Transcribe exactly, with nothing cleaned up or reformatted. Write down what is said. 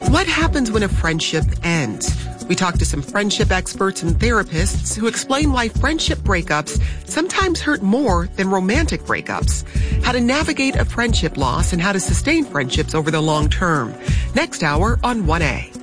What happens when a friendship ends? We talk to some friendship experts and therapists who explain why friendship breakups sometimes hurt more than romantic breakups, how to navigate a friendship loss, and how to sustain friendships over the long term. Next hour on one A.